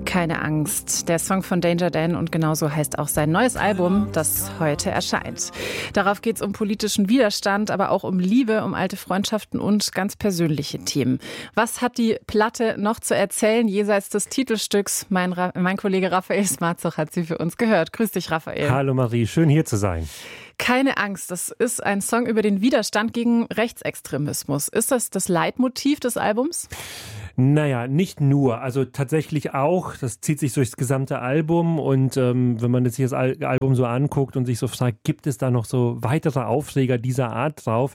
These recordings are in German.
Keine Angst. Der Song von Danger Dan und genauso heißt auch sein neues Album, das heute erscheint. Darauf geht es um politischen Widerstand, aber auch um Liebe, um alte Freundschaften und ganz persönliche Themen. Was hat die Platte noch zu erzählen jenseits des Titelstücks? Mein Kollege Raphael Smarzoch hat sie für uns gehört. Grüß dich, Raphael. Hallo Marie, schön hier zu sein. Keine Angst, das ist ein Song über den Widerstand gegen Rechtsextremismus. Ist das Leitmotiv des Albums? Naja, nicht nur, also tatsächlich auch, das zieht sich durchs gesamte Album und wenn man sich das Album so anguckt und sich so fragt, gibt es da noch so weitere Aufreger dieser Art drauf,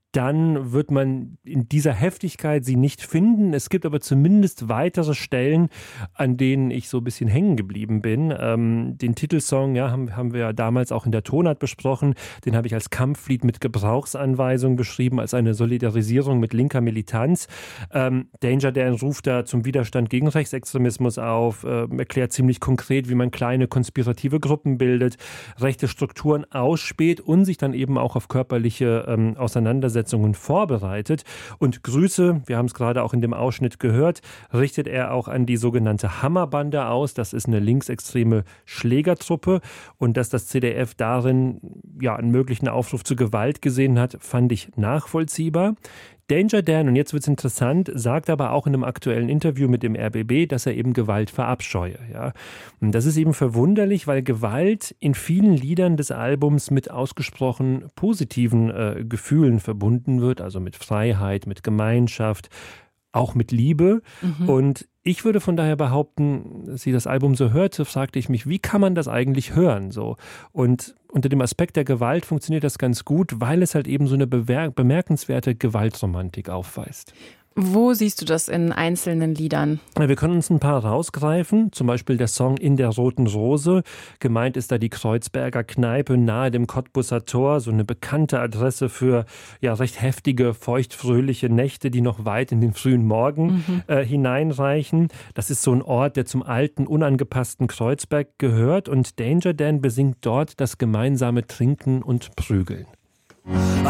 dann wird man in dieser Heftigkeit sie nicht finden. Es gibt aber zumindest weitere Stellen, an denen ich so ein bisschen hängen geblieben bin. Den Titelsong haben wir ja damals auch in der Tonart besprochen. Den habe ich als Kampflied mit Gebrauchsanweisung beschrieben, als eine Solidarisierung mit linker Militanz. Danger Dan ruft da zum Widerstand gegen Rechtsextremismus auf, erklärt ziemlich konkret, wie man kleine konspirative Gruppen bildet, rechte Strukturen ausspäht und sich dann eben auch auf körperliche Auseinandersetzungen vorbereitet. Und Grüße, wir haben es gerade auch in dem Ausschnitt gehört, richtet er auch an die sogenannte Hammerbande aus. Das ist eine linksextreme Schlägertruppe. Und dass das CDF darin einen möglichen Aufruf zur Gewalt gesehen hat, fand ich nachvollziehbar. Danger Dan, und jetzt wird es interessant, sagt aber auch in einem aktuellen Interview mit dem RBB, dass er eben Gewalt verabscheue. Ja. Und das ist eben verwunderlich, weil Gewalt in vielen Liedern des Albums mit ausgesprochen positiven Gefühlen verbunden wird, also mit Freiheit, mit Gemeinschaft, auch mit Liebe. Und ich würde von daher behaupten, als ich das Album so hörte, fragte ich mich, wie kann man das eigentlich hören? So. Und unter dem Aspekt der Gewalt funktioniert das ganz gut, weil es halt eben so eine bemerkenswerte Gewaltromantik aufweist. Wo siehst du das in einzelnen Liedern? Wir können uns ein paar rausgreifen, zum Beispiel der Song In der roten Rose. Gemeint ist da die Kreuzberger Kneipe nahe dem Cottbusser Tor, so eine bekannte Adresse für recht heftige, feuchtfröhliche Nächte, die noch weit in den frühen Morgen hineinreichen. Das ist so ein Ort, der zum alten, unangepassten Kreuzberg gehört und Danger Dan besingt dort das gemeinsame Trinken und Prügeln.